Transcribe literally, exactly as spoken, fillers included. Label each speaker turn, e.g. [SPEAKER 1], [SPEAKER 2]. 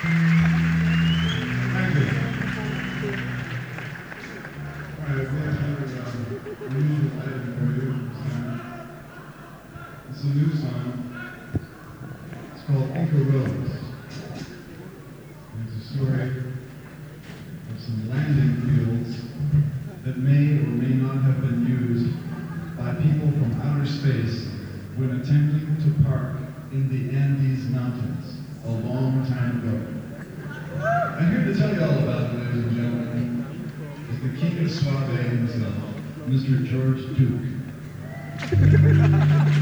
[SPEAKER 1] Thank you. All right, we have another um, unusual item for you. It's a new song. It's called Inca Roads. It's a story of some landing fields that may or may not have been used by people from outer space when attempting to park in the Andes Mountains a long time ago. I'm here to tell you all about it, ladies and gentlemen, is the king of suave himself, Mister George Duke.